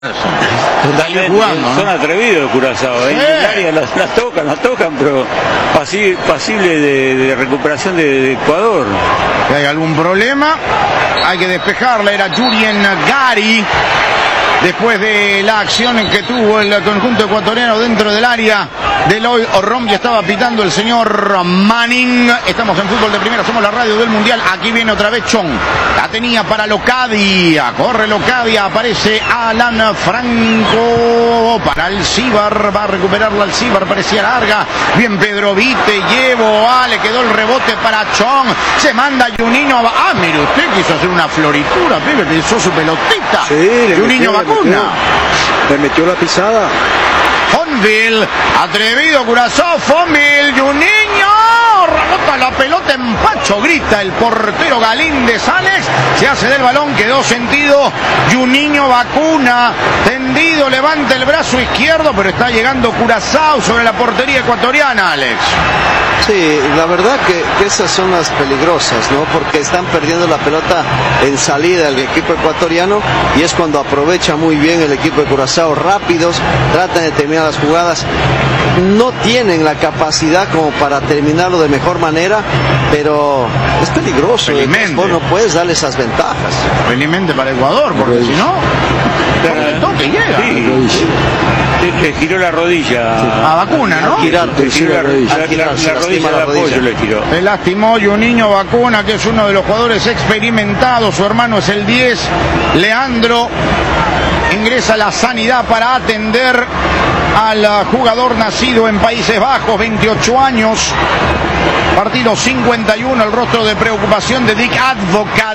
Jugando, son atrevidos Curazao, en el área las tocan, pero pasible de recuperación de Ecuador. Si hay algún problema, hay que despejarla. Era Jurien Gari. Después de la acción que tuvo el conjunto ecuatoriano dentro del área de Eloy Orrombi, estaba pitando el señor Manning. Estamos en Fútbol de Primera, somos la radio del Mundial. Aquí viene otra vez Chong. La tenía para Locadia. Corre Locadia, aparece Alan Franco para Alcibar. Va a recuperarla Alcibar, parecía larga. Bien Pedro Vite, le quedó el rebote para Chong. Se manda Juninho. Mire usted, quiso hacer una floritura, pibe, pensó su pelotita. Sí, Juninho Vacuna. Le metió la pisada. Fonville, atrevido Curazao, Fonville, Juninho, rebota la pelota en Pacho, grita el portero Galíndez Alex, se hace del balón, quedó sentido, Juninho Vacuna, tendido, levanta el brazo izquierdo, pero está llegando Curazao sobre la portería ecuatoriana, Alex. Sí, la verdad que esas son las peligrosas, ¿no? Porque están perdiendo la pelota en salida el equipo ecuatoriano y es cuando aprovecha muy bien el equipo de Curazao, rápidos, tratan de terminar las jugadas, no tienen la capacidad como para terminarlo de mejor manera, pero es peligroso, no puedes darle esas ventajas. Felizmente para Ecuador, porque si no, el toque llega. Sí. Le giró la rodilla a Vacuna, ¿no? Le giró la rodilla de apoyo, le giró. Se lastimó Juninho Vacuna, que es uno de los jugadores experimentados. Su hermano es el 10, Leandro. Ingresa a la sanidad para atender al jugador nacido en Países Bajos, 28 años. Partido 51, el rostro de preocupación de Dick Advocat.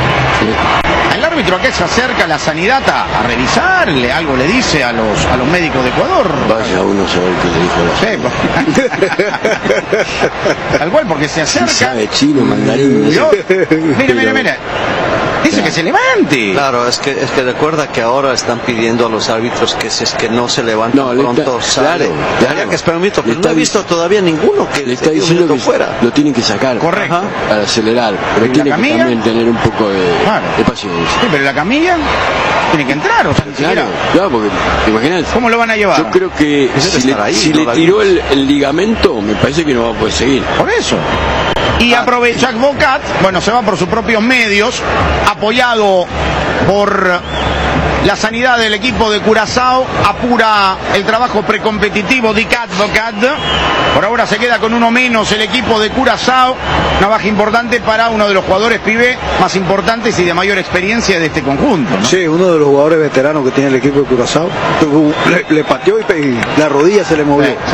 El árbitro que se acerca a la sanidad a revisarle, algo le dice a los médicos de Ecuador. Vaya uno a saber qué le dijo la tal cual, porque se acerca. Sabe chino, mandarín. Mire. Dice que se levante. Claro, es que recuerda que ahora están pidiendo a los árbitros que si es que no se levantan pronto sale. Claro. Que espera un minuto, pero no he visto todavía ninguno que le está diciendo que fuera. Lo tienen que sacar. Correcto. Ajá, para acelerar. Pero tiene que también tener un poco de paciencia. Sí, pero la camilla tiene que entrar, o sea, claro, porque imagínate. ¿Cómo lo van a llevar? Yo creo que si le tiró el ligamento, me parece que no va a poder seguir. Por eso. Y aprovecha Advocat, se va por sus propios medios, apoyado por la sanidad del equipo de Curazao, apura el trabajo precompetitivo de Advocat. Por ahora se queda con uno menos el equipo de Curazao, una baja importante para uno de los jugadores pibe más importantes y de mayor experiencia de este conjunto, ¿no? Sí, uno de los jugadores veteranos que tiene el equipo de Curazao, le pateó y la rodilla se le movió. Se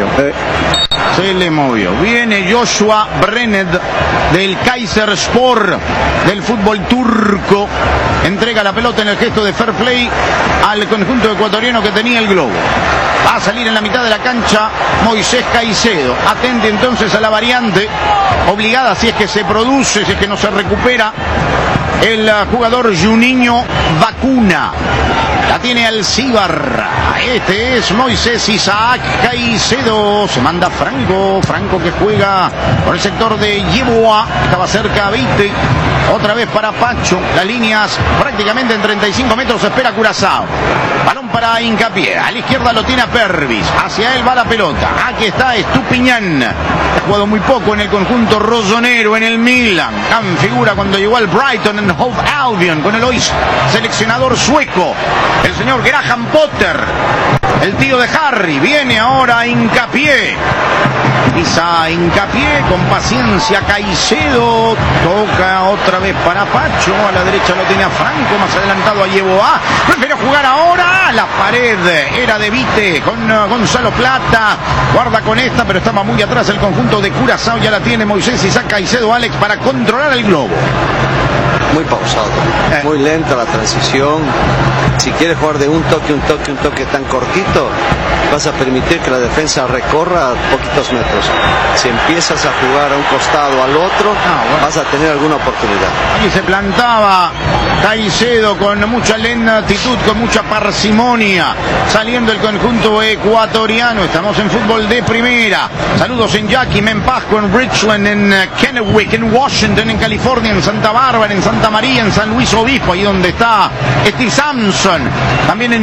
le movió. Viene Joshua Brennet del Kayserispor del fútbol turco. Entrega la pelota en el gesto de fair play al conjunto ecuatoriano que tenía el globo. Va a salir en la mitad de la cancha Moisés Caicedo. Atente entonces a la variante obligada si es que se produce, si es que no se recupera el jugador Juninho Vacuna. La tiene Alcibar. Este es Moisés Isaac Caicedo. Se manda Franco que juega por el sector de Yeboah. Estaba cerca Vite. Otra vez para Pacho. Las líneas prácticamente en 35 metros. Espera Curazao. Balón para Hincapié. A la izquierda lo tiene a Pervis. Hacia él va la pelota. Aquí está Estupiñán. Ha jugado muy poco en el conjunto rosonero en el Milan. Gran figura cuando llegó al Brighton en Hove Albion con el hoy seleccionador sueco, el señor Graham Potter, el tío de Harry. Viene ahora Hincapié. Pisa Hincapié con paciencia Caicedo. Toca otra vez para Pacho. A la derecha lo tiene a Franco. Más adelantado a Yeboah. Prefiere jugar ahora. La pared era de Vite con Gonzalo Plata. Guarda con esta, pero estaba muy atrás el conjunto de Curazao. Ya la tiene Moisés Isaac Caicedo, Alex, para controlar el globo. Muy pausado, muy lenta la transición. Si quieres jugar de un toque tan cortito, vas a permitir que la defensa recorra poquitos metros. Si empiezas a jugar a un costado al otro, vas a tener alguna oportunidad. Aquí se plantaba Caicedo con mucha lentitud, con mucha parsimonia, saliendo el conjunto ecuatoriano. Estamos en Fútbol de Primera. Saludos en Yakima, en Pasco, en Richland, en Kennewick, en Washington, en California, en Santa Bárbara, en Santa Santa María, en San Luis Obispo, ahí donde está Steve Sampson. También en